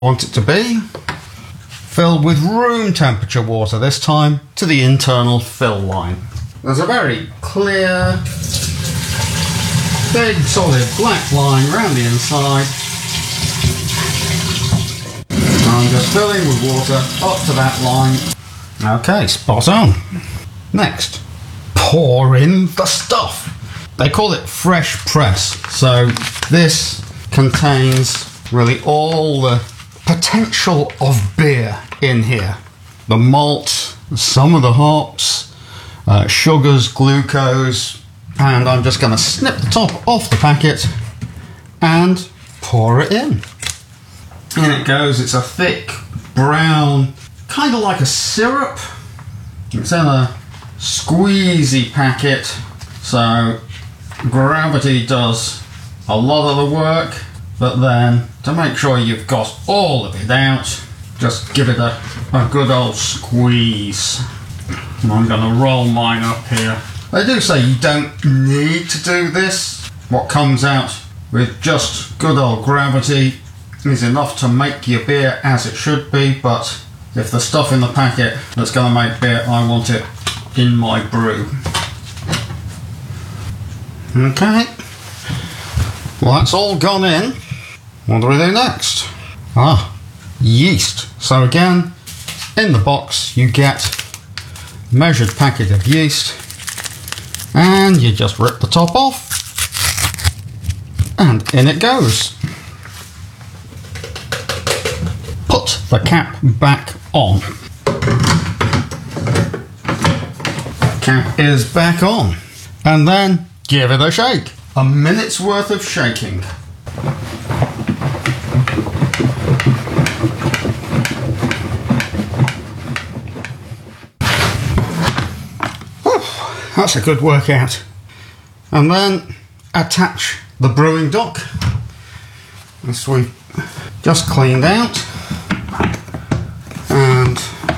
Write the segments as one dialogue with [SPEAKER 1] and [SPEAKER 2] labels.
[SPEAKER 1] want it to be. Filled with room temperature water, this time to the internal fill line. There's a very clear, big solid black line around the inside. I'm just filling with water up to that line. Okay, spot on. Next, pour in the stuff. They call it fresh press, so this contains really all the potential of beer in here. The malt, some of the hops, sugars, glucose, and I'm just going to snip the top off the packet and pour it in. In it goes. It's a thick brown, kind of like a syrup. It's in a squeezy packet, so gravity does a lot of the work, but then to make sure you've got all of it out, just give it a good old squeeze. And I'm going to roll mine up here. They do say you don't need to do this. What comes out with just good old gravity is enough to make your beer as it should be, but if the stuff in the packet that's going to make beer, I want it in my brew. Okay, well that's all gone in. What do we do next? Yeast. So again, in the box you get a measured packet of yeast, and you just rip the top off and in it goes. Put the cap back on. Cap is back on, and then give it a shake. A minute's worth of shaking. Whew, that's a good workout. And then attach the brewing dock. This we've just cleaned out. And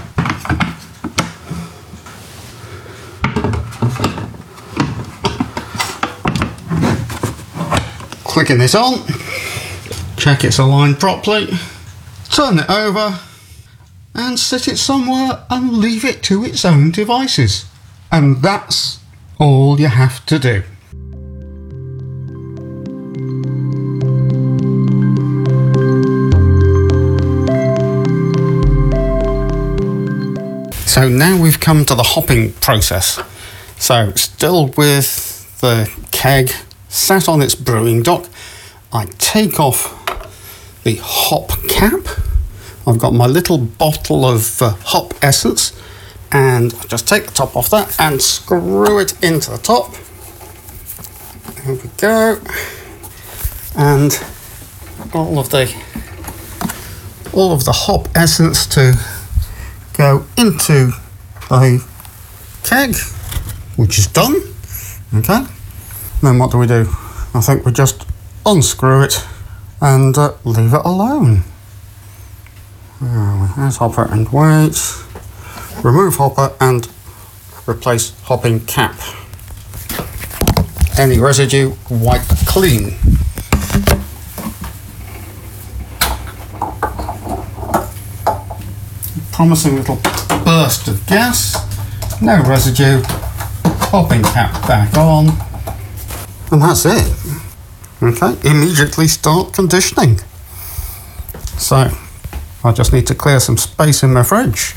[SPEAKER 1] clicking this on, check it's aligned properly, turn it over and sit it somewhere and leave it to its own devices. And that's all you have to do. So now we've come to the hopping process. So still with the keg sat on its brewing dock, I take off the hop cap. I've got my little bottle of hop essence, and I just take the top off that and screw it into the top. There we go. And all of the hop essence to go into the keg, which is done. Okay. Then what do? I think we just unscrew it and leave it alone. There's hopper and weight. Remove hopper and replace hopping cap. Any residue, wipe clean. Promising little burst of gas. No residue. Hopping cap back on. And that's it. Okay, immediately start conditioning. So, I just need to clear some space in my fridge.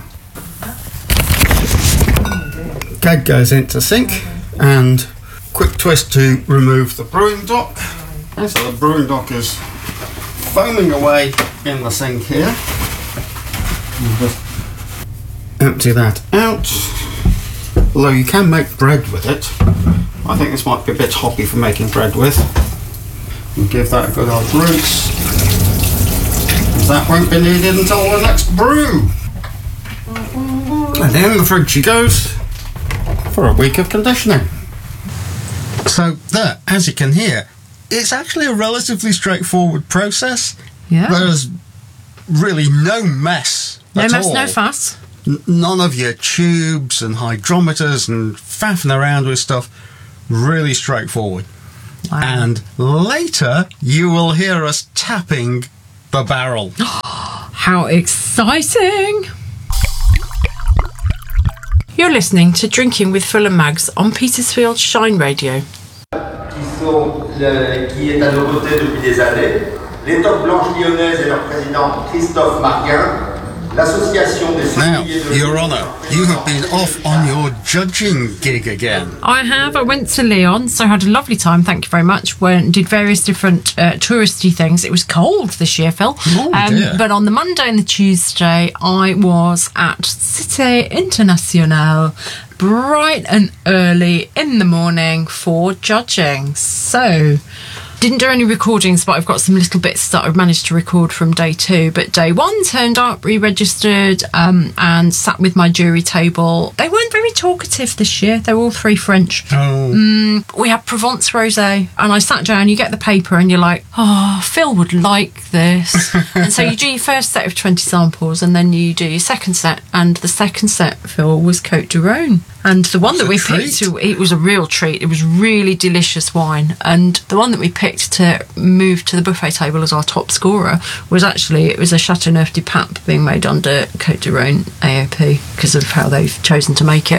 [SPEAKER 1] Keg goes into sink, and quick twist to remove the brewing dock. And so the brewing dock is foaming away in the sink here. We'll just empty that out. Although you can make bread with it. I think this might be a bit hoppy for making bread with. We'll give that a good old rinse. That won't be needed until the next brew. And in the fridge she goes for a week of conditioning. So there, as you can hear, it's actually a relatively straightforward process.
[SPEAKER 2] Yeah.
[SPEAKER 1] There's really no mess
[SPEAKER 2] No
[SPEAKER 1] at
[SPEAKER 2] mess,
[SPEAKER 1] all.
[SPEAKER 2] no fuss.
[SPEAKER 1] None of your tubes and hydrometers and faffing around with stuff. Really straightforward.
[SPEAKER 2] Wow.
[SPEAKER 1] And later you will hear us tapping the barrel.
[SPEAKER 2] How exciting! You're listening to Drinking with Full and Mags on Petersfield Shine Radio.
[SPEAKER 3] Qui est à nos côtés depuis des années, les Toques Blanches Lyonnaises et leur président Christophe Marquin, l'association des sommeliers de...
[SPEAKER 1] Now, Your Honour, you have been off on your judging gig again.
[SPEAKER 2] I have. I went to Lyon, so I had a lovely time, thank you very much. Went and did various different touristy things. It was cold this year, Phil.
[SPEAKER 1] Dear.
[SPEAKER 2] But on the Monday and the Tuesday, I was at Cité Internationale, bright and early in the morning for judging. So, didn't do any recordings, but I've got some little bits that I've managed to record from day 2. But day 1 turned up, re-registered, and sat with my jury table. They weren't very talkative this year. They were all 3 French. We had Provence Rosé, and I sat down, you get the paper and you're like, oh, Phil would like this. And so you do your first set of 20 samples, and then you do your second set, and the second set, Phil, was Côte du Rhône. And the one that we picked, it was a real treat. It was really delicious wine. And the one that we picked to move to the buffet table as our top scorer was actually, it was a Châteauneuf du Pape being made under Côte du Rhône AOP because of how they've chosen to make it.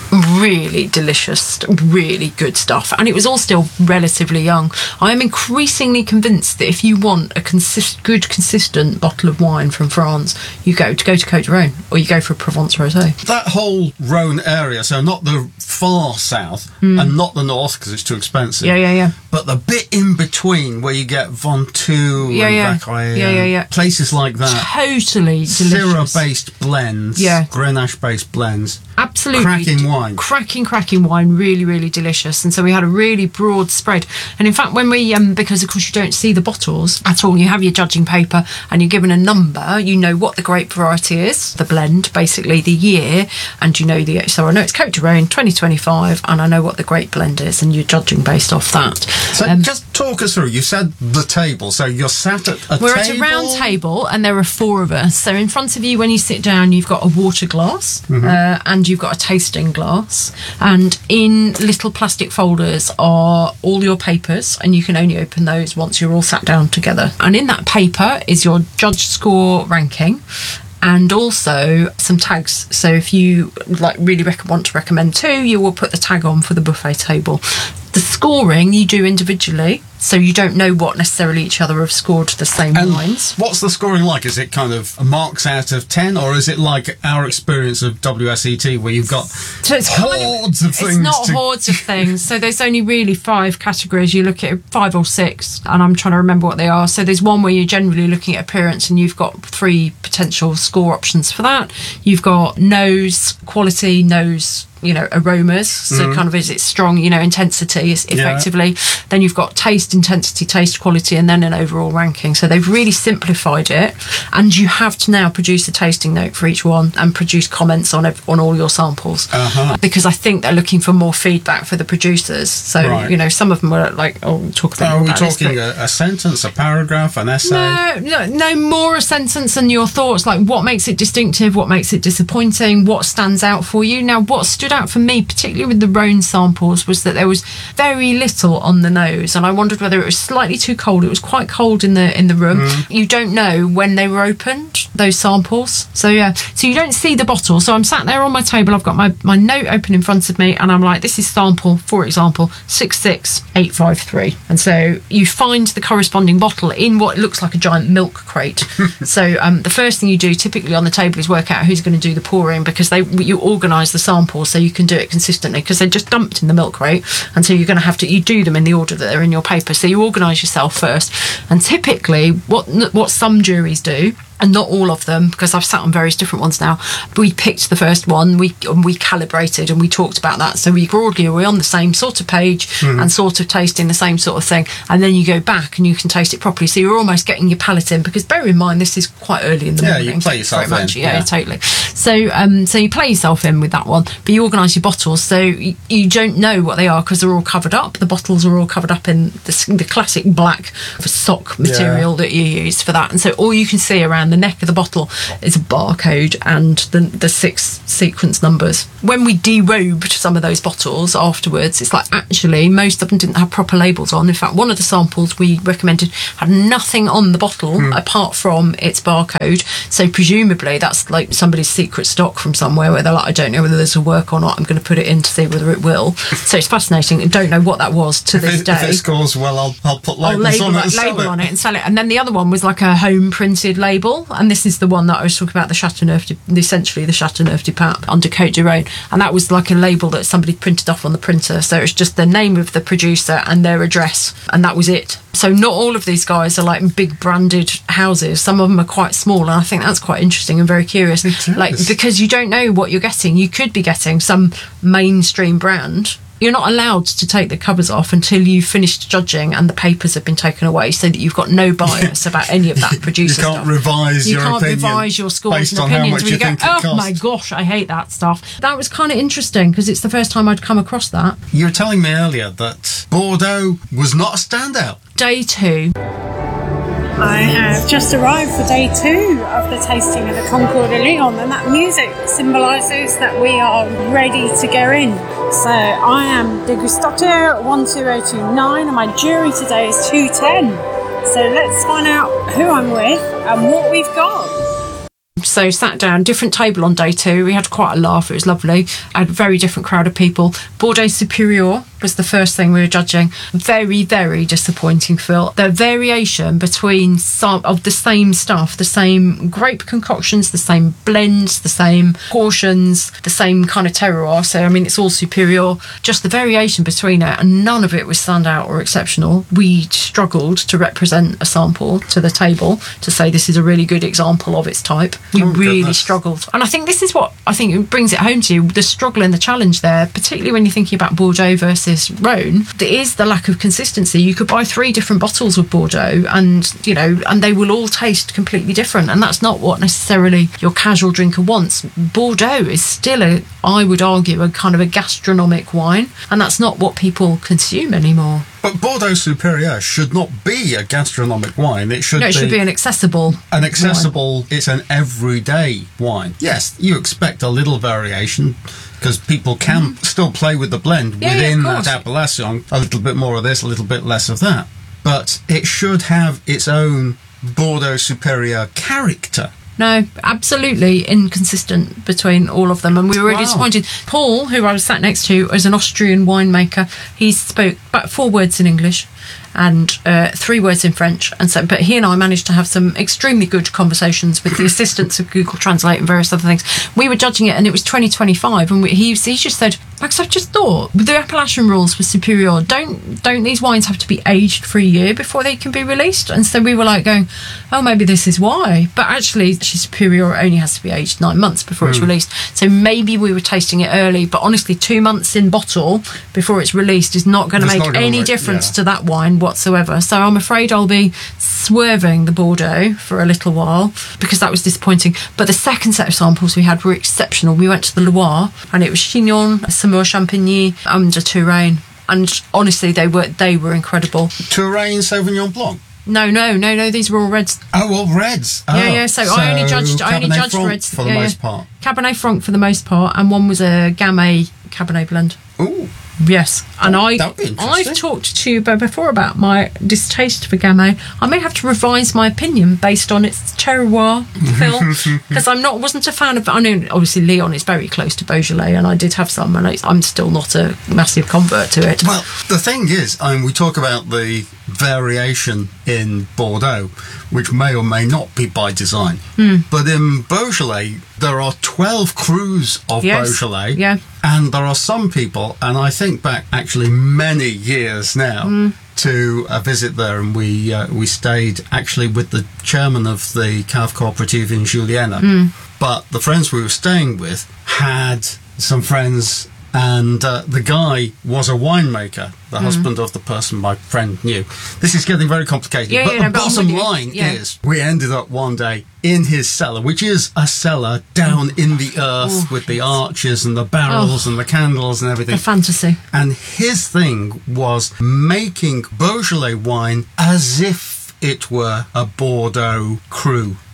[SPEAKER 2] Really delicious, really good stuff. And it was all still relatively young. I am increasingly convinced that if you want a good, consistent bottle of wine from France, you go to Côte du Rhône, or you go for a Provence Rosé.
[SPEAKER 1] That whole Rhône area, so not the far south and not the north because it's too expensive.
[SPEAKER 2] Yeah.
[SPEAKER 1] But the bit in between where you get Ventoux and Vacqueyre, places like that.
[SPEAKER 2] Totally delicious.
[SPEAKER 1] Syrah-based blends, Grenache-based blends.
[SPEAKER 2] Absolutely.
[SPEAKER 1] Cracking wine.
[SPEAKER 2] Cracking wine. Really, really delicious. And so we had a really broad spread. And in fact, when we, because of course you don't see the bottles at all, you have your judging paper and you're given a number, you know what the grape variety is, the blend, basically the year, and you know so I know it's Côte du Rhône 2025, and I know what the grape blend is, and you're judging based off that.
[SPEAKER 1] So just talk us through. You said the table, so you're sat at a table?
[SPEAKER 2] We're at a round table, and there are 4 of us. So in front of you, when you sit down, you've got a water glass, and you've got a tasting glass, and in little plastic folders are all your papers, and you can only open those once you're all sat down together. And in that paper is your judge score ranking, and also some tags. So if you really want to recommend 2, you will put the tag on for the buffet table. The scoring you do individually, so you don't know what necessarily each other have scored the same wines.
[SPEAKER 1] What's the scoring like? Is it kind of marks out of 10, or is it like our experience of WSET where you've got hordes of things?
[SPEAKER 2] It's not hordes of things. So there's only really 5 categories. You look at 5 or 6, and I'm trying to remember what they are. So there's one where you're generally looking at appearance, and you've got 3 potential score options for that. You've got nose, quality, nose, aromas, so kind of is it strong, intensity is effectively. Then you've got taste, intensity, taste, quality, and then an overall ranking. So they've really simplified it, and you have to now produce a tasting note for each one and produce comments on all your samples, because I think they're looking for more feedback for the producers. So some of them were like, talk about.
[SPEAKER 1] Are we talking a sentence, a paragraph, an essay?
[SPEAKER 2] No more a sentence and your thoughts, like what makes it distinctive, what makes it disappointing, what stands out for you. Now, what stood out for me, particularly with the Rhône samples, was that there was very little on the nose, and I wondered whether it was slightly too cold. It was quite cold in the room. You don't know when they were opened, those samples. So you don't see the bottle. So I'm sat there on my table, I've got my note open in front of me, and I'm like, this is sample, for example, 66853. And so you find the corresponding bottle in what looks like a giant milk crate. So the first thing you do typically on the table is work out who's going to do the pouring, because you organise the samples so you can do it consistently, because they're just dumped in the milk crate, and so you're going to have to, you do them in the order that they're in your paper. So you organise yourself first, and typically what some juries do, and not all of them, because I've sat on various different ones now, we picked the first one, we calibrated, and we talked about that, so we broadly are on the same sort of page and sort of tasting the same sort of thing, and then you go back and you can taste it properly, so you're almost getting your palate in, because bear in mind this is quite early in the morning.
[SPEAKER 1] You play yourself in.
[SPEAKER 2] Yeah, totally. So you play yourself in with that one, but you organise your bottles, so you don't know what they are because they're all covered up. The bottles are all covered up in the classic black sock material that you use for that, and so all you can see around the neck of the bottle is a barcode and the 6 sequence numbers. When we derobed some of those bottles afterwards, it's like actually most of them didn't have proper labels on. In fact, one of the samples we recommended had nothing on the bottle apart from its barcode. So presumably that's like somebody's secret stock from somewhere where they're like, I don't know whether this will work or not. I'm going to put it in to see whether it will. So it's fascinating. I don't know what that was to this day.
[SPEAKER 1] If it scores well, I'll put labels on it and sell
[SPEAKER 2] label on it and sell it. And then the other one was like a home printed label, and this is the one that I was talking about, the Chateauneuf, essentially the Chateauneuf du Pape under Côte du Rhône, and that was like a label that somebody printed off on the printer. So it's just the name of the producer and their address, and that was it. So not all of these guys are like big branded houses. Some of them are quite small, and I think that's quite interesting and very curious. Like, because you don't know what you're getting. You could be getting some mainstream brand. You're not allowed to take the covers off until you've finished judging and the papers have been taken away, so that you've got no bias about any of that producer stuff.
[SPEAKER 1] You can't revise your
[SPEAKER 2] scores
[SPEAKER 1] based
[SPEAKER 2] and
[SPEAKER 1] on
[SPEAKER 2] opinions
[SPEAKER 1] how much
[SPEAKER 2] where
[SPEAKER 1] you
[SPEAKER 2] go,
[SPEAKER 1] think it costs.
[SPEAKER 2] oh my gosh, I hate that stuff. That was kind of interesting because it's the first time I'd come across that.
[SPEAKER 1] You were telling me earlier that Bordeaux was not a standout.
[SPEAKER 2] Day 2.
[SPEAKER 4] I have just arrived for day 2 of the tasting of the Concours de Lyon, and that music symbolises that we are ready to go in. So I am degustateur 12029 and my jury today is 210. So let's find out who I'm with and what we've got.
[SPEAKER 2] So sat down, different table on day 2. We had quite a laugh. It was lovely. I had a very different crowd of people. Bordeaux Superior was the first thing we were judging. Very, very disappointing, Phil. The variation between some of the same stuff, the same grape concoctions, the same blends, the same portions, the same kind of terroir. So, I mean, it's all Superior. Just the variation between it, and none of it was standout or exceptional. We struggled to represent a sample to the table to say this is a really good example of its type. We really struggled. And I think this is what I think it brings it home to you, the struggle and the challenge there, particularly when you're thinking about Bordeaux versus Rhône. There is the lack of consistency. You could buy 3 different bottles of Bordeaux and, you know, and they will all taste completely different. And that's not what necessarily your casual drinker wants. Bordeaux is still, I would argue, a kind of a gastronomic wine. And that's not what people consume anymore.
[SPEAKER 1] But Bordeaux Superior should not be a gastronomic wine. It should
[SPEAKER 2] be an accessible wine.
[SPEAKER 1] It's an everyday wine. Yes, you expect a little variation because people can still play with the blend within that appellation. A little bit more of this, a little bit less of that. But it should have its own Bordeaux Superior character.
[SPEAKER 2] No, absolutely inconsistent between all of them, and we were really disappointed. Paul, who I was sat next to, is an Austrian winemaker. He spoke about 4 words in English and 3 words in French, and so. But he and I managed to have some extremely good conversations with the assistance of Google Translate and various other things. We were judging it, and it was 2025, and he just said, "Max, I've just thought with the appellation rules for Superior, don't these wines have to be aged for a year before they can be released?" And so we were like going, "Oh, maybe this is why." But actually, Superior only has to be aged 9 months before it's released. So maybe we were tasting it early, but honestly, 2 months in bottle before it's released is not going to make any difference to that wine whatsoever. So I'm afraid I'll be swerving the Bordeaux for a little while because that was disappointing. But the second set of samples we had were exceptional. We went to the Loire and it was Chignon, Saumur Champigny and a Touraine. And honestly, they were incredible.
[SPEAKER 1] Touraine Sauvignon Blanc?
[SPEAKER 2] No, these were all reds.
[SPEAKER 1] Oh, all reds. Oh.
[SPEAKER 2] Yeah. So I only judged reds
[SPEAKER 1] for the most part.
[SPEAKER 2] Cabernet Franc for the most part, and one was a Gamay Cabernet blend.
[SPEAKER 1] Ooh.
[SPEAKER 2] Yes, and I've talked to you before about my distaste for Gamay. I may have to revise my opinion based on its terroir, Phil, because wasn't a fan of. I know obviously Lyon is very close to Beaujolais, and I did have some, and I'm still not a massive convert to it.
[SPEAKER 1] Well, the thing is, we talk about the variation in Bordeaux, which may or may not be by design, but in Beaujolais there are 12 crus of Beaujolais.
[SPEAKER 2] Yeah.
[SPEAKER 1] And there are some people, and I think back actually many years now to a visit there, and we stayed actually with the chairman of the Cave Cooperative in Juliana. But the friends we were staying with had some friends, and the guy was a winemaker, the husband of the person my friend knew. This is getting very complicated, but the bottom line is we ended up one day in his cellar, which is a cellar down in the earth with the arches and the barrels and the candles and everything.
[SPEAKER 2] A fantasy.
[SPEAKER 1] And his thing was making Beaujolais wine as if it were a Bordeaux cru.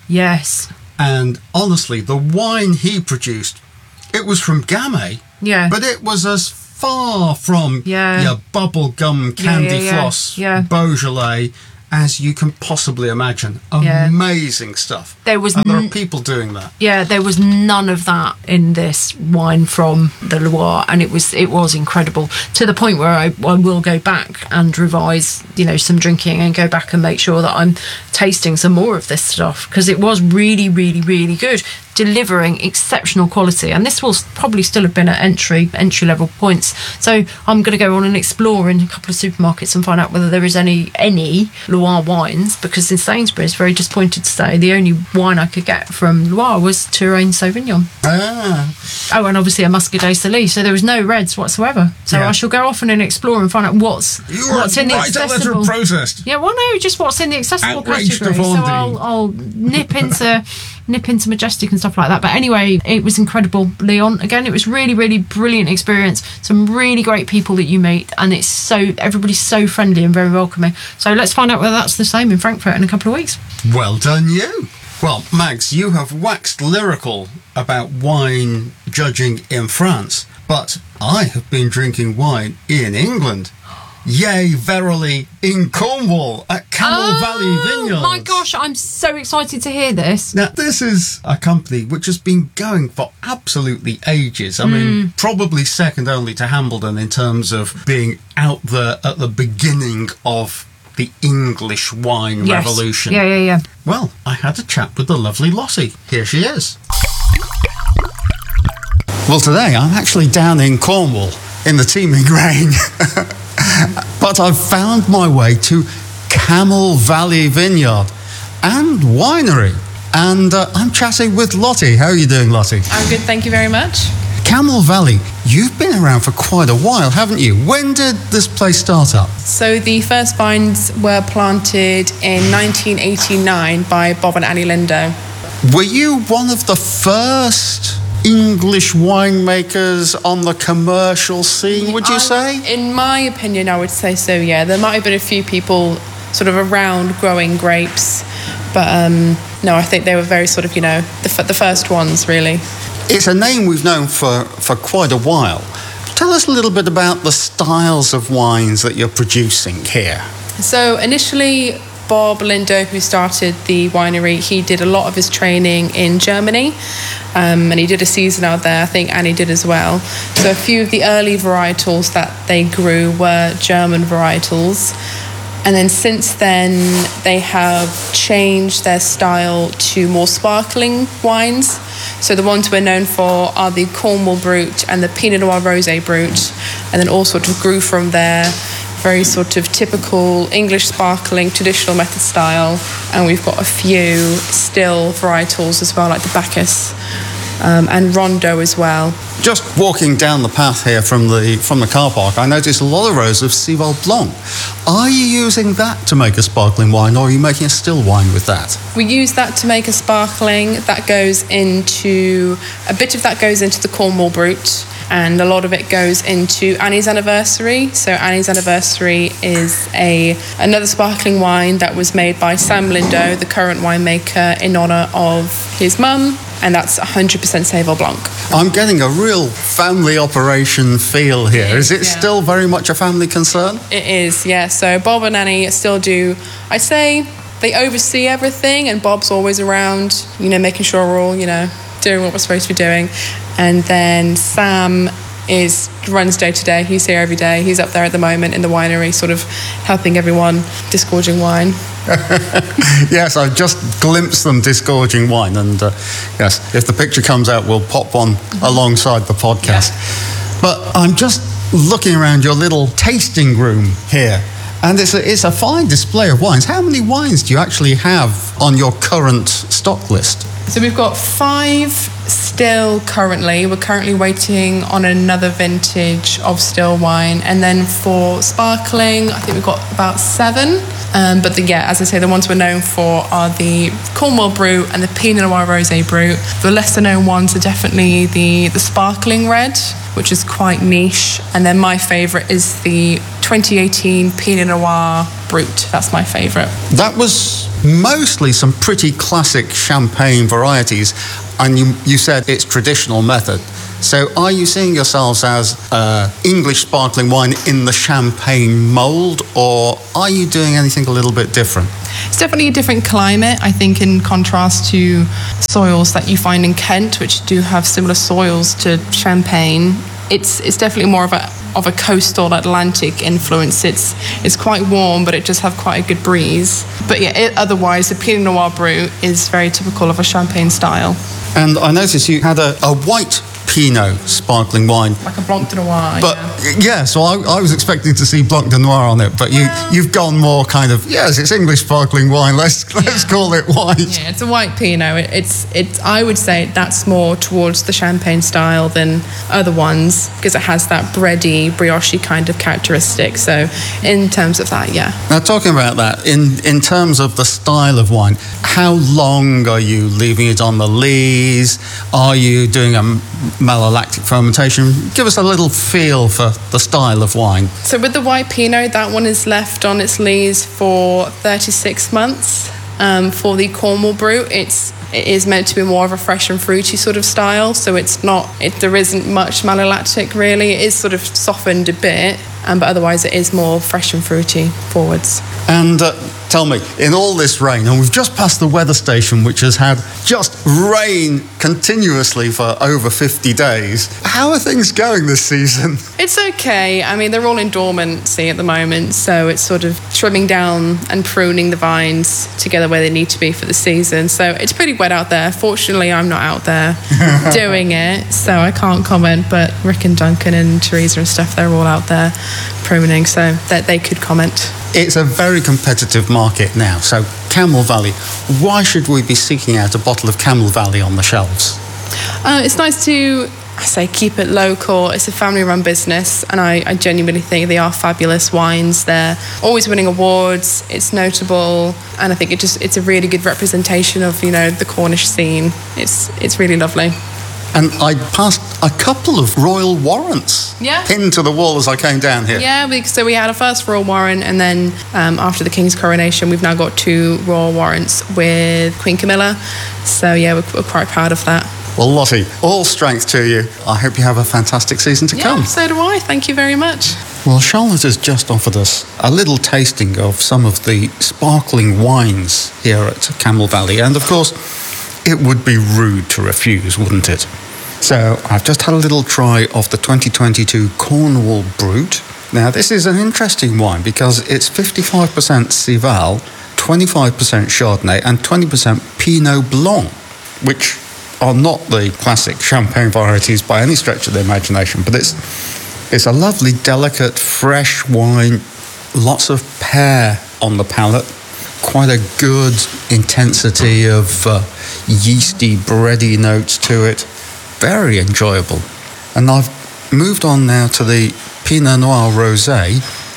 [SPEAKER 2] Yes.
[SPEAKER 1] And honestly, the wine he produced, it was from Gamay,
[SPEAKER 2] Yeah.
[SPEAKER 1] but it was as far from your bubblegum candy floss Beaujolais as you can possibly imagine. Amazing stuff.
[SPEAKER 2] There was
[SPEAKER 1] and there are people doing that.
[SPEAKER 2] Yeah, there was none of that in this wine from the Loire, and it was incredible, to the point where I will go back and revise, some drinking, and go back and make sure that I'm tasting some more of this stuff, because it was really, really, really good, delivering exceptional quality. And this will probably still have been at entry level points. So I'm going to go on and explore in a couple of supermarkets and find out whether there is any Loire wines, because in Sainsbury's, very disappointed to say, the only wine I could get from Loire was Touraine Sauvignon. Oh, and obviously a Muscadet Celis, so there was no reds whatsoever. So I shall go off and explore and find out what's in the accessible.
[SPEAKER 1] Processed.
[SPEAKER 2] Yeah, well, no, just what's in the accessible
[SPEAKER 1] Outraged
[SPEAKER 2] category. So
[SPEAKER 1] Vendée.
[SPEAKER 2] I'll nip into Majestic and stuff like that. But anyway, it was incredible, Leon. Again, it was really, really brilliant experience. Some really great people that you meet, and everybody's so friendly and very welcoming. So let's find out whether that's the same in Frankfurt in a couple of weeks.
[SPEAKER 1] Well done, you. Well, Mags, you have waxed lyrical about wine judging in France, but I have been drinking wine in England. Yea, verily, in Cornwall at Camel Valley Vineyards.
[SPEAKER 2] Oh my gosh, I'm so excited to hear this.
[SPEAKER 1] Now, this is a company which has been going for absolutely ages. I mean, probably second only to Hambledon in terms of being out there at the beginning of the English wine revolution.
[SPEAKER 2] Yeah.
[SPEAKER 1] Well, I had a chat with the lovely Lottie. Here she is. Well, today I'm actually down in Cornwall in the teeming rain. But I've found my way to Camel Valley Vineyard and Winery. And I'm chatting with Lottie. How are you doing, Lottie?
[SPEAKER 5] I'm good, thank you very much.
[SPEAKER 1] Camel Valley, you've been around for quite a while, haven't you? When did this place start up?
[SPEAKER 5] So the first vines were planted in 1989 by Bob and Annie Lindo.
[SPEAKER 1] Were you one of the first English winemakers on the commercial scene, would you say?
[SPEAKER 5] In my opinion, I would say so, yeah. There might have been a few people sort of around growing grapes, but no, I think they were very sort of, the first ones, really.
[SPEAKER 1] It's a name we've known for quite a while. Tell us a little bit about the styles of wines that you're producing here.
[SPEAKER 5] So initially, Bob Lindo, who started the winery, he did a lot of his training in Germany, and he did a season out there. I think Annie did as well. So a few of the early varietals that they grew were German varietals. And then since then, they have changed their style to more sparkling wines. So the ones we're known for are the Cornwall Brut and the Pinot Noir Rosé Brut, and then all sort of grew from there. Very sort of typical English sparkling, traditional method style. And we've got a few still varietals as well, like the Bacchus and Rondo as well.
[SPEAKER 1] Just walking down the path here from the car park, I noticed a lot of rows of Civol Blanc. Are you using that to make a sparkling wine, or are you making a still wine with that?
[SPEAKER 5] We use that to make a sparkling. A bit of that goes into the Cornwall Brut, and a lot of it goes into Annie's Anniversary. So Annie's Anniversary is another sparkling wine that was made by Sam Lindo, the current winemaker, in honour of his mum, and that's 100% Civol Blanc.
[SPEAKER 1] I'm getting a real family operation feel here. Is it still very much a family concern?
[SPEAKER 5] It is, yeah. So Bob and Annie still do, I'd say, they oversee everything, and Bob's always around, making sure we're all, doing what we're supposed to be doing. And then Sam runs day to day. He's here every day. He's up there at the moment in the winery, sort of helping everyone, disgorging wine.
[SPEAKER 1] Yes, I've just glimpsed them disgorging wine, and yes, if the picture comes out, we'll pop one alongside the podcast. Yeah. But I'm just looking around your little tasting room here, and it's a fine display of wines. How many wines do you actually have on your current stock list?
[SPEAKER 5] So we've got 5 still currently. We're currently waiting on another vintage of still wine. And then for sparkling, I think we've got about 7. But as I say, the ones we're known for are the Cornwall Brut and the Pinot Noir Rosé Brut. The lesser known ones are definitely the sparkling red, which is quite niche. And then my favourite is the 2018 Pinot Noir Brut. That's my favourite.
[SPEAKER 1] That was mostly some pretty classic champagne varieties, and you said it's traditional method. So are you seeing yourselves as English sparkling wine in the champagne mould, or are you doing anything a little bit different?
[SPEAKER 5] It's definitely a different climate, I think, in contrast to soils that you find in Kent, which do have similar soils to Champagne. It's definitely more of a coastal Atlantic influence. It's quite warm, but it does have quite a good breeze. But yeah, otherwise, the Pinot Noir Brut is very typical of a Champagne style.
[SPEAKER 1] And I noticed you had a white Pinot sparkling wine.
[SPEAKER 5] Like a Blanc de Noir.
[SPEAKER 1] But yeah, so I was expecting to see Blanc de Noir on it, but you've gone more kind of, yes, it's English sparkling wine, let's call it white.
[SPEAKER 5] Yeah, it's a white Pinot. It's I would say that's more towards the Champagne style than other ones, because it has that bready, brioche kind of characteristic. So in terms of that, yeah.
[SPEAKER 1] Now talking about that, in terms of the style of wine, how long are you leaving it on the lees? Are you doing a malolactic fermentation? Give us a little feel for the style of wine.
[SPEAKER 5] So with the white Pinot, that one is left on its lees for 36 months. For the Cornwall Brut, it is meant to be more of a fresh and fruity sort of style, so there isn't much malolactic really. It is sort of softened a bit, but otherwise it is more fresh and fruity forwards.
[SPEAKER 1] And tell me, in all this rain, and we've just passed the weather station, which has had just rain continuously for over 50 days, how are things going this season?
[SPEAKER 5] It's okay. I mean, they're all in dormancy at the moment, so it's sort of trimming down and pruning the vines together where they need to be for the season. So it's pretty wet out there. Fortunately, I'm not out there doing it, so I can't comment, but Rick and Duncan and Teresa and stuff, they're all out there pruning, so that they could comment.
[SPEAKER 1] It's a very competitive market now. So Camel Valley, why should we be seeking out a bottle of Camel Valley on the shelves?
[SPEAKER 5] It's nice to, I say, keep it local. It's a family-run business, and I genuinely think they are fabulous wines. They're always winning awards. It's notable, and I think it's a really good representation of, the Cornish scene. It's really lovely.
[SPEAKER 1] And I passed a couple of royal warrants pinned to the wall as I came down here.
[SPEAKER 5] Yeah, so we had a first royal warrant, and then after the King's coronation, we've now got 2 royal warrants with Queen Camilla. So yeah, we're quite proud of that.
[SPEAKER 1] Well, Lottie, all strength to you. I hope you have a fantastic season to come.
[SPEAKER 5] So do I. Thank you very much.
[SPEAKER 1] Well, Charlotte has just offered us a little tasting of some of the sparkling wines here at Camel Valley. And of course, it would be rude to refuse, wouldn't it? So I've just had a little try of the 2022 Cornwall Brut. Now, this is an interesting wine because it's 55% Cival, 25% Chardonnay and 20% Pinot Blanc, which are not the classic champagne varieties by any stretch of the imagination, but it's a lovely, delicate, fresh wine, lots of pear on the palate, quite a good intensity of yeasty, bready notes to it. Very enjoyable. And I've moved on now to the Pinot Noir Rosé,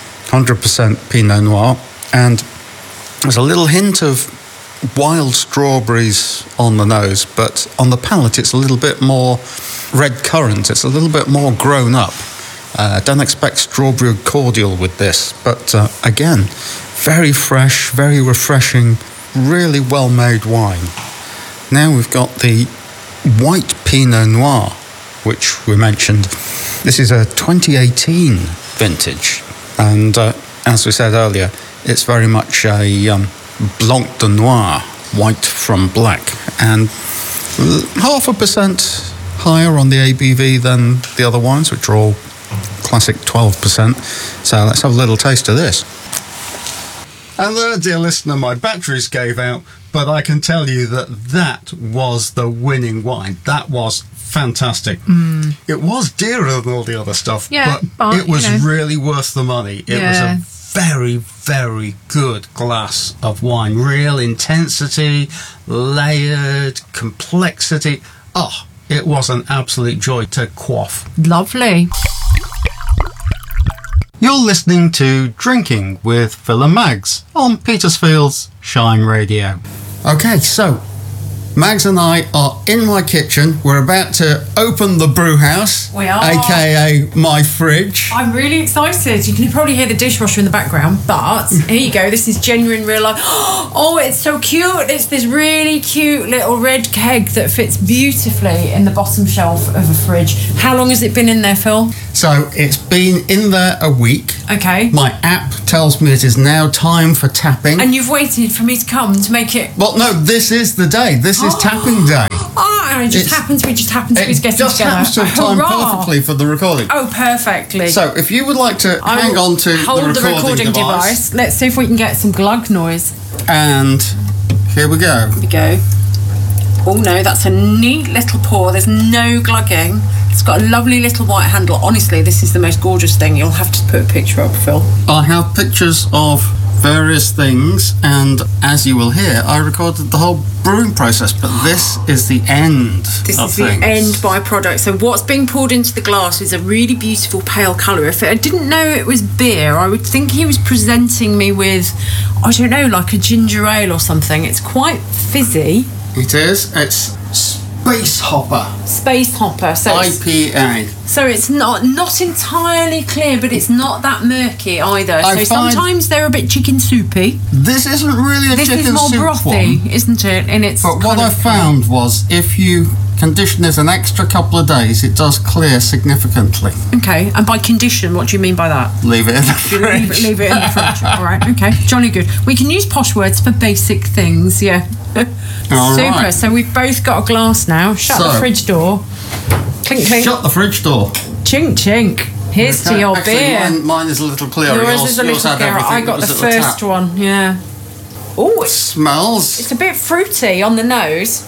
[SPEAKER 1] 100% Pinot Noir, and there's a little hint of wild strawberries on the nose, but on the palate it's a little bit more red currant. It's a little bit more grown up. Don't expect strawberry cordial with this, but again, very fresh, very refreshing, really well-made wine. Now we've got the white Pinot Noir, which we mentioned. This is a 2018 vintage, and as we said earlier, it's very much a Blanc de Noir, white from black, and 0.5% higher on the ABV than the other wines, which are all classic 12%. So let's have a little taste of this. And there, dear listener, my batteries gave out, but I can tell you that was the winning wine. That was fantastic. It was dearer than all the other stuff, but it was really worth the money. It was a very, very good glass of wine. Real intensity, layered, complexity. Oh, it was an absolute joy to quaff.
[SPEAKER 2] Lovely.
[SPEAKER 1] You're listening to Drinking with Phil and Mags on Petersfield's Shine Radio. Okay, so Mags and I are in my kitchen. We're about to open the brew house.
[SPEAKER 4] We are.
[SPEAKER 1] AKA my fridge.
[SPEAKER 4] I'm really excited. You can probably hear the dishwasher in the background, but here you go. This is genuine real life. Oh, it's so cute. It's this really cute little red keg that fits beautifully in the bottom shelf of a fridge. How long has it been in there, Phil?
[SPEAKER 1] So it's been in there a week.
[SPEAKER 4] Okay.
[SPEAKER 1] My app tells me it is now time for tapping.
[SPEAKER 4] And you've waited for me to come to make it...
[SPEAKER 1] Well, no, this is the day. This is tapping day.
[SPEAKER 4] Oh, and it just happens to be getting
[SPEAKER 1] It
[SPEAKER 4] together.
[SPEAKER 1] just happens to have timed
[SPEAKER 4] Hurrah.
[SPEAKER 1] perfectly for the recording.
[SPEAKER 4] Oh, perfectly.
[SPEAKER 1] So if you would like to hang on to
[SPEAKER 4] hold
[SPEAKER 1] the recording device.
[SPEAKER 4] Let's see if we can get some glug noise.
[SPEAKER 1] And here we go.
[SPEAKER 4] Here we go. Oh no, that's a neat little pour. There's no glugging. It's got a lovely little white handle. Honestly, this is the most gorgeous thing. You'll have to put a picture up, Phil.
[SPEAKER 1] I have pictures of various things, and as you will hear, I recorded the whole brewing process, but this is the end
[SPEAKER 4] This
[SPEAKER 1] of
[SPEAKER 4] is
[SPEAKER 1] things.
[SPEAKER 4] the end byproduct. So what's being poured into the glass is a really beautiful pale colour. If I didn't know it was beer, I would think he was presenting me with, I don't know, like a ginger ale or something. It's quite fizzy.
[SPEAKER 1] It is. It's Space Hopper
[SPEAKER 4] Space Hopper. So
[SPEAKER 1] IPA.
[SPEAKER 4] it's not entirely clear, but it's not that murky either.
[SPEAKER 1] I
[SPEAKER 4] So
[SPEAKER 1] find-
[SPEAKER 4] sometimes they're a bit chicken soupy.
[SPEAKER 1] This isn't really a
[SPEAKER 4] This
[SPEAKER 1] chicken
[SPEAKER 4] is more
[SPEAKER 1] soup
[SPEAKER 4] brothy,
[SPEAKER 1] one.
[SPEAKER 4] isn't it? And it's
[SPEAKER 1] But what
[SPEAKER 4] kind
[SPEAKER 1] I
[SPEAKER 4] of-
[SPEAKER 1] found was if you condition it an extra couple of days, it does clear significantly.
[SPEAKER 4] Okay, and by condition, what do you mean by that?
[SPEAKER 1] Leave it in the fridge.
[SPEAKER 4] Leave it in the fridge. All right, okay. Jolly good. We can use posh words for basic things, yeah.
[SPEAKER 1] All
[SPEAKER 4] Super.
[SPEAKER 1] right.
[SPEAKER 4] So we've both got a glass now. Shut the
[SPEAKER 1] So-
[SPEAKER 4] fridge door. Clink, clink.
[SPEAKER 1] Shut the fridge door.
[SPEAKER 4] Chink, chink. Here's to your
[SPEAKER 1] Actually,
[SPEAKER 4] beer.
[SPEAKER 1] Mine is a little clearer.
[SPEAKER 4] Yours is a
[SPEAKER 1] Yours
[SPEAKER 4] little
[SPEAKER 1] had
[SPEAKER 4] clearer.
[SPEAKER 1] everything
[SPEAKER 4] I
[SPEAKER 1] that
[SPEAKER 4] got the
[SPEAKER 1] was at
[SPEAKER 4] first
[SPEAKER 1] tap.
[SPEAKER 4] one, yeah. Oh,
[SPEAKER 1] Smells
[SPEAKER 4] it's a bit fruity on the nose.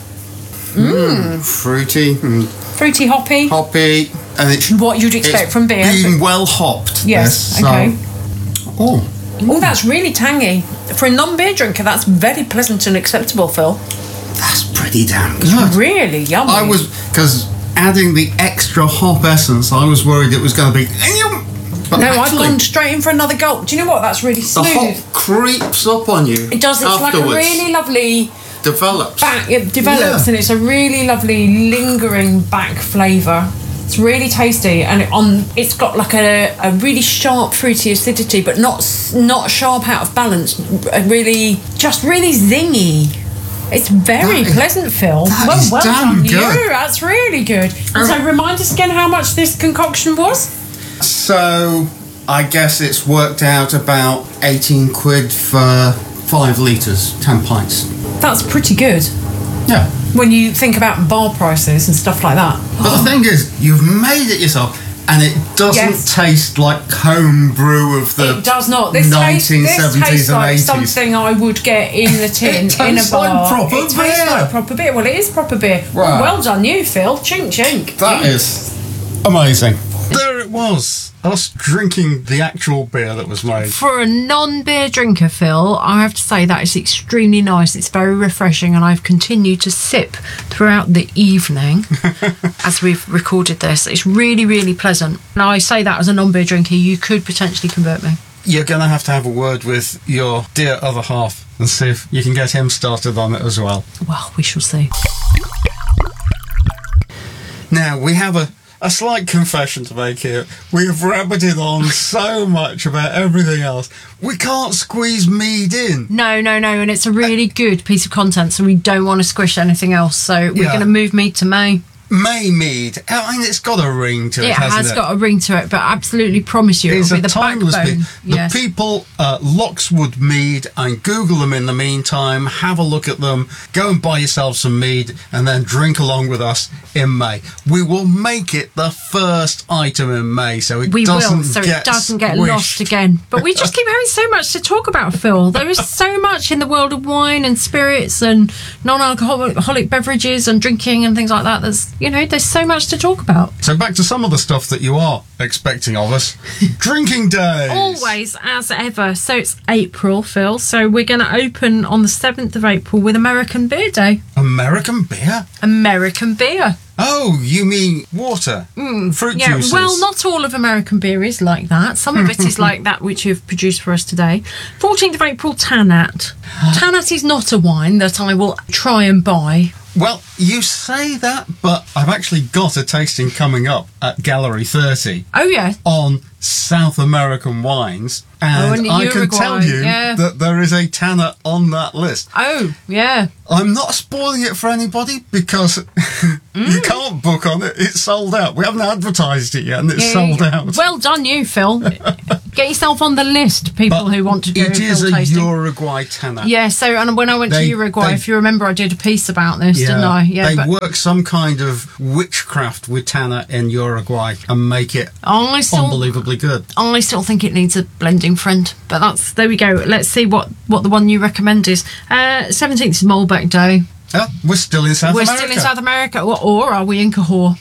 [SPEAKER 1] fruity and
[SPEAKER 4] Fruity, hoppy.
[SPEAKER 1] hoppy, and it's
[SPEAKER 4] What you'd expect
[SPEAKER 1] it's
[SPEAKER 4] from beer.
[SPEAKER 1] Being well hopped.
[SPEAKER 4] Yes,
[SPEAKER 1] this,
[SPEAKER 4] okay.
[SPEAKER 1] Oh,
[SPEAKER 4] Oh, that's really tangy. For a non-beer drinker, that's very pleasant and acceptable, Phil.
[SPEAKER 1] that's pretty damn good.
[SPEAKER 4] Really yummy.
[SPEAKER 1] I was, because adding the extra hop essence, I was worried it was going to be. But
[SPEAKER 4] No, I've
[SPEAKER 1] actually,
[SPEAKER 4] gone straight in for another gulp. Do you know what? That's really
[SPEAKER 1] the
[SPEAKER 4] smooth.
[SPEAKER 1] hop creeps up on you.
[SPEAKER 4] It does. It's like a
[SPEAKER 1] afterwards.
[SPEAKER 4] really lovely
[SPEAKER 1] Develops.
[SPEAKER 4] back. It develops,
[SPEAKER 1] Yeah.
[SPEAKER 4] and it's a really lovely lingering back flavour. It's really tasty, and it's got like a really sharp fruity acidity, but not sharp out of balance. Really zingy. It's very
[SPEAKER 1] That is-
[SPEAKER 4] pleasant, Phil.
[SPEAKER 1] that is
[SPEAKER 4] well
[SPEAKER 1] damn
[SPEAKER 4] done,
[SPEAKER 1] good.
[SPEAKER 4] you. That's really good. And so, remind us again how much this concoction was.
[SPEAKER 1] So I guess it's worked out about 18 quid for 5 litres, 10 pints.
[SPEAKER 4] That's pretty good
[SPEAKER 1] Yeah.
[SPEAKER 4] when you think about bar prices and stuff like that.
[SPEAKER 1] But the thing is, you've made it yourself, and it doesn't
[SPEAKER 4] Yes.
[SPEAKER 1] taste like home brew of the
[SPEAKER 4] It does not. This
[SPEAKER 1] 1970s
[SPEAKER 4] tastes
[SPEAKER 1] and
[SPEAKER 4] like
[SPEAKER 1] 80s.
[SPEAKER 4] something I would get in the tin
[SPEAKER 1] It
[SPEAKER 4] in a
[SPEAKER 1] tastes
[SPEAKER 4] bar.
[SPEAKER 1] like proper
[SPEAKER 4] it tastes
[SPEAKER 1] beer.
[SPEAKER 4] like proper beer. Well, it is proper beer.
[SPEAKER 1] Right.
[SPEAKER 4] Well done, you, Phil. Chink, chink.
[SPEAKER 1] That is amazing. There it was, us drinking the actual beer that was made.
[SPEAKER 2] For a non-beer drinker, Phil, I have to say that is extremely nice. It's very refreshing, and I've continued to sip throughout the evening as we've recorded this. It's really, really pleasant. And I say that as a non-beer drinker, you could potentially convert me.
[SPEAKER 1] You're going to have a word with your dear other half and see if you can get him started on it as well.
[SPEAKER 2] Well, we shall see.
[SPEAKER 1] Now, we have a slight confession to make here. We have rabbited on so much about everything else. We can't squeeze mead in.
[SPEAKER 2] No, and it's a really good piece of content, so we don't want to squish anything else. So we're
[SPEAKER 1] Yeah.
[SPEAKER 2] going to move mead to May.
[SPEAKER 1] May mead. I mean, it's got a ring to it,
[SPEAKER 2] It
[SPEAKER 1] hasn't
[SPEAKER 2] has
[SPEAKER 1] it?
[SPEAKER 2] got a ring to it, but absolutely promise you
[SPEAKER 1] It's
[SPEAKER 2] it'll
[SPEAKER 1] a
[SPEAKER 2] be the
[SPEAKER 1] timeless
[SPEAKER 2] backbone.
[SPEAKER 1] mead. The
[SPEAKER 2] Yes.
[SPEAKER 1] people at Lockswood Mead, and Google them in the meantime, have a look at them, go and buy yourself some mead, and then drink along with us in May. We will make it the first item in May, so it
[SPEAKER 2] We
[SPEAKER 1] doesn't
[SPEAKER 2] will, so
[SPEAKER 1] get
[SPEAKER 2] it doesn't get
[SPEAKER 1] squished.
[SPEAKER 2] lost again. But we just keep having so much to talk about, Phil. There is so much in the world of wine and spirits and non-alcoholic beverages and drinking and things like that. There's so much to talk about.
[SPEAKER 1] So back to some of the stuff that you are expecting of us. Drinking days.
[SPEAKER 2] Always, as ever. So it's April, Phil. So we're going to open on the 7th of April with American Beer Day.
[SPEAKER 1] American beer?
[SPEAKER 2] American beer.
[SPEAKER 1] Oh, you mean water? Fruit
[SPEAKER 2] Yeah,
[SPEAKER 1] juices?
[SPEAKER 2] well, not all of American beer is like that. Some of it is like that, which you've produced for us today. 14th of April, Tanat. Tanat is not a wine that I will try and buy.
[SPEAKER 1] Well, you say that, but I've actually got a tasting coming up at Gallery 30
[SPEAKER 2] Oh, yeah.
[SPEAKER 1] on South American wines, and
[SPEAKER 2] and
[SPEAKER 1] I can
[SPEAKER 2] Uruguay,
[SPEAKER 1] tell you
[SPEAKER 2] yeah.
[SPEAKER 1] that there is a Tanner on that list.
[SPEAKER 2] Oh, yeah.
[SPEAKER 1] I'm not spoiling it for anybody because you can't book on it. It's sold out. We haven't advertised it yet, and it's sold out.
[SPEAKER 2] Well done, you, Phil. Get yourself on the list, people who want to do
[SPEAKER 1] it is
[SPEAKER 2] Phil
[SPEAKER 1] a
[SPEAKER 2] tasting.
[SPEAKER 1] Uruguay Tanner.
[SPEAKER 2] Yeah, so and when I went to Uruguay, if you remember, I did a piece about this, didn't I? Yeah,
[SPEAKER 1] they work some kind of witchcraft with Tanner in Uruguay and make it unbelievably good.
[SPEAKER 2] I still think it needs a blending friend, but there we go. Let's see what the one you recommend is. 17th is Malbec Day.
[SPEAKER 1] We're still in South America.
[SPEAKER 2] We're still in South America, or are we in Cahors?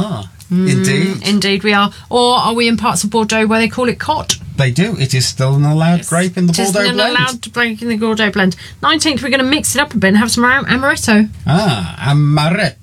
[SPEAKER 1] Indeed.
[SPEAKER 2] Indeed we are. Or are we in parts of Bordeaux where they call it Cotte?
[SPEAKER 1] They do. It is still an allowed grape in the Bordeaux blend.
[SPEAKER 2] It is allowed grape in the Bordeaux blend. 19th, we're going to mix it up a bit and have some amaretto.
[SPEAKER 1] Amaretto.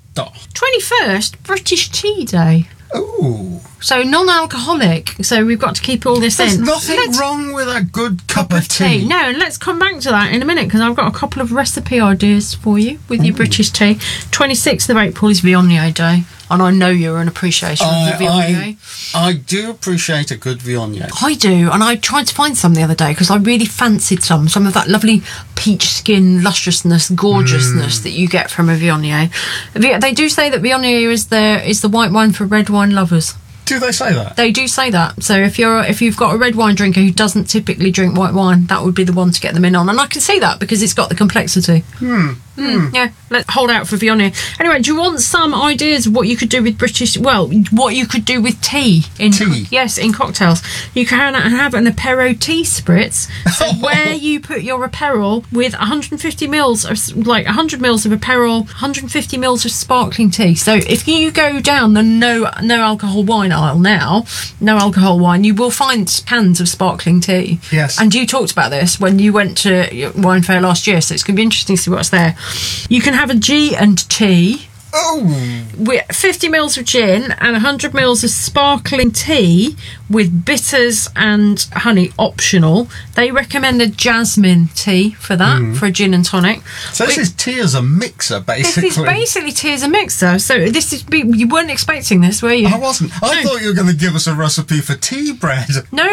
[SPEAKER 2] 21st, British Tea Day.
[SPEAKER 1] Ooh.
[SPEAKER 2] So non-alcoholic. So we've got to keep all this
[SPEAKER 1] There's
[SPEAKER 2] in.
[SPEAKER 1] nothing wrong with a good cup of tea.
[SPEAKER 2] No, and let's come back to that in a minute because I've got a couple of recipe ideas for you with your British tea. 26th of April is Viognier Day, and I know you're an appreciation of the Viognier.
[SPEAKER 1] I do appreciate a good Viognier.
[SPEAKER 2] I do, and I tried to find some the other day because I really fancied some of that lovely peach skin lusciousness, gorgeousness that you get from a Viognier. They do say that Viognier is the white wine for red wine lovers.
[SPEAKER 1] Do they say that?
[SPEAKER 2] They do say that. So if you've got a red wine drinker who doesn't typically drink white wine, that would be the one to get them in on. And I can see that because it's got the complexity. Yeah, let's hold out for Viognier. Anyway, do you want some ideas of what you could do with what you could do with tea? Yes, in cocktails. You can have an Apéro tea spritz, where you put your Aperol with 150 mils of 100 mils of Aperol, 150 mils of sparkling tea. So if you go down the no alcohol wine aisle now, no alcohol wine, you will find cans of sparkling tea.
[SPEAKER 1] Yes.
[SPEAKER 2] And you talked about this when you went to Wine Fair last year, so it's going to be interesting to see what's there. You can have a G&T.
[SPEAKER 1] Oh!
[SPEAKER 2] With 50 mils of gin and 100 mils of sparkling tea with bitters and honey optional. They recommend a jasmine tea for that, for a gin and tonic.
[SPEAKER 1] So this is tea as a mixer, basically.
[SPEAKER 2] This is basically tea as a mixer. So you weren't expecting this, were you?
[SPEAKER 1] I wasn't. I thought you were going to give us a recipe for tea bread.
[SPEAKER 2] No.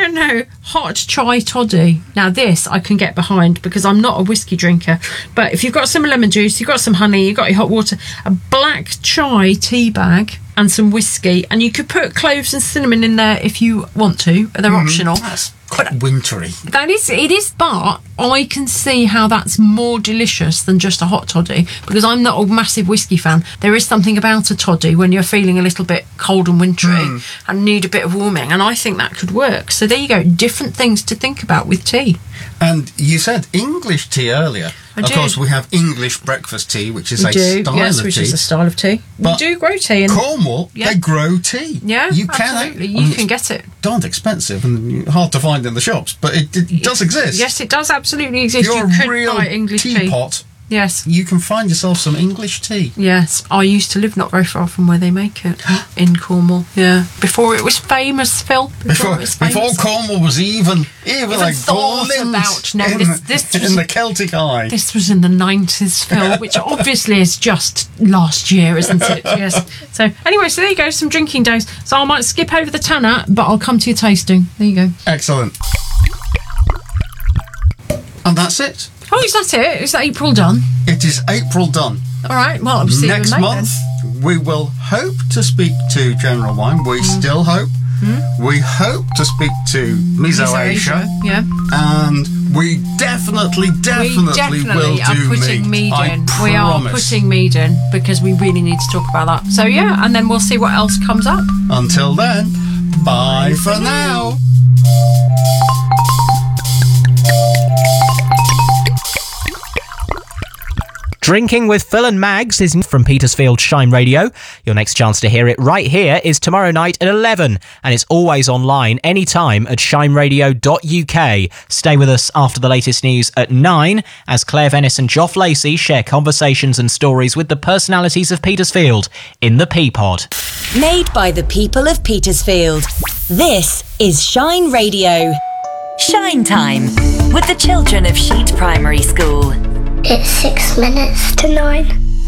[SPEAKER 2] Hot chai toddy. Now this I can get behind because I'm not a whiskey drinker. But if you've got some lemon juice, you've got some honey, you've got your hot water, a black chai tea bag and some whiskey, and you could put cloves and cinnamon in there if you want to. They're optional.
[SPEAKER 1] That's quite wintry.
[SPEAKER 2] It is, but I can see how that's more delicious than just a hot toddy because I'm not a massive whiskey fan. There is something about a toddy when you're feeling a little bit cold and wintry and need a bit of warming, and I think that could work. So there you go, different things to think about with tea.
[SPEAKER 1] And you said English tea earlier. Of course, we have English breakfast tea, which is a style of tea.
[SPEAKER 2] Which is a style of tea.
[SPEAKER 1] But
[SPEAKER 2] we do grow tea.
[SPEAKER 1] Cornwall, they grow tea.
[SPEAKER 2] Yeah,
[SPEAKER 1] you
[SPEAKER 2] absolutely. You can get it.
[SPEAKER 1] Darned expensive and hard to find in the shops, but it does exist.
[SPEAKER 2] Yes, it does absolutely exist.
[SPEAKER 1] If you're
[SPEAKER 2] you could
[SPEAKER 1] a real
[SPEAKER 2] buy English
[SPEAKER 1] teapot,
[SPEAKER 2] yes,
[SPEAKER 1] you can find yourself some English tea.
[SPEAKER 2] Yes, I used to live not very far from where they make it in Cornwall. Yeah, before it was famous, Phil. Before
[SPEAKER 1] Cornwall was even like
[SPEAKER 2] thought about. No, this was
[SPEAKER 1] in the Celtic eye.
[SPEAKER 2] This was in the 90s, Phil, which obviously is just last year, isn't it? Yes. So anyway, so there you go, some drinking days. So I might skip over the Tanner, but I'll come to your tasting. There you go.
[SPEAKER 1] Excellent. And that's it.
[SPEAKER 2] Oh, is that it? Is that April done?
[SPEAKER 1] It is April done.
[SPEAKER 2] All right, well, I'll see you in May.
[SPEAKER 1] Next month, we will hope to speak to General Wine. We still hope. We hope to speak to Miso Asia.
[SPEAKER 2] Yeah.
[SPEAKER 1] And we definitely will do
[SPEAKER 2] putting mead in.
[SPEAKER 1] I
[SPEAKER 2] We are
[SPEAKER 1] promise.
[SPEAKER 2] putting mead in because we really need to talk about that. So, yeah, and then we'll see what else comes up.
[SPEAKER 1] Until then, bye for now.
[SPEAKER 6] Drinking with Phil and Mags is from Petersfield Shine Radio. Your next chance to hear it right here is tomorrow night at 11, and it's always online anytime at shineradio.uk. Stay with us after the latest news at 9 as Claire Venice and Joff Lacey share conversations and stories with the personalities of Petersfield in the Peapod.
[SPEAKER 7] Made by the people of Petersfield. This is Shine Radio. Shine Time with the children of Sheet Primary School.
[SPEAKER 8] It's 6 minutes to 9.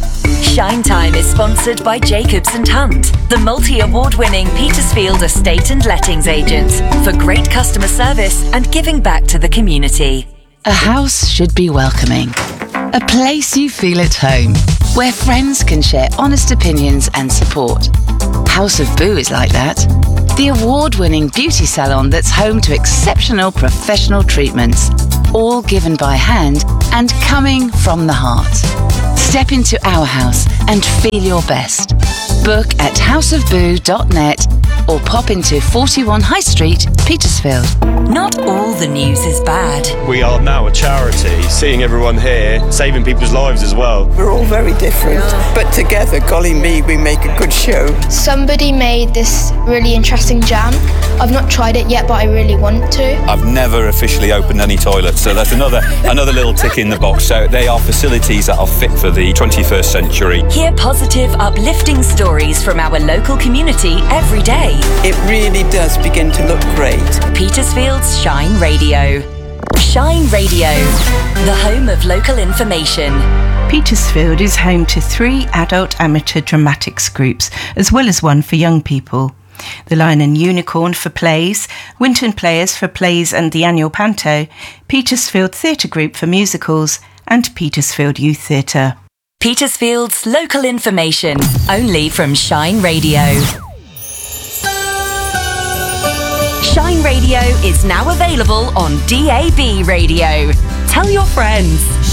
[SPEAKER 7] Shine Time is sponsored by Jacobs & Hunt, the multi-award-winning Petersfield estate and lettings agents, for great customer service and giving back to the community.
[SPEAKER 8] A house should be welcoming. A place you feel at home, where friends can share honest opinions and support. House of Boo is like that. The award-winning beauty salon that's home to exceptional professional treatments, all given by hand and coming from the heart. Step into our house and feel your best. Book at houseofboo.net or pop into 41 High Street, Petersfield.
[SPEAKER 7] Not all the news is bad.
[SPEAKER 9] We are now a charity, seeing everyone here, saving people's lives as well.
[SPEAKER 10] We're all very different, but together, golly me, we make a good show.
[SPEAKER 11] Somebody made this really interesting jam. I've not tried it yet, but I really want to.
[SPEAKER 12] I've never officially opened any toilets, so that's another little tick in the box. So they are facilities that are fit for the 21st century.
[SPEAKER 7] Hear positive, uplifting stories from our local community every day.
[SPEAKER 10] It really does begin to look great.
[SPEAKER 7] Petersfield's Shine Radio. Shine Radio, the home of local information.
[SPEAKER 13] Petersfield is home to 3 adult amateur dramatics groups, as well as one for young people. The Lion and Unicorn for plays, Winton Players for plays and the annual Panto, Petersfield Theatre Group for musicals, and Petersfield Youth Theatre.
[SPEAKER 7] Petersfield's local information, only from Shine Radio. Shine Radio is now available on DAB radio. Tell your friends.